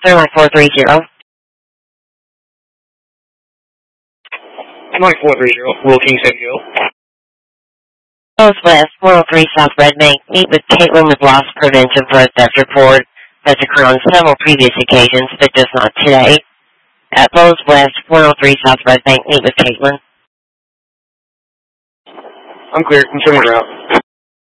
Fairline 430. Mike 430, Wilkins Hill. Lowe's West, 103 South Red Bank. Meet with Caitlin with Loss Prevention for a theft report. That's occurred on several previous occasions, but just not today. At Lowe's West, 103 South Red Bank. Meet with Caitlin. I'm clear. Confirm your route.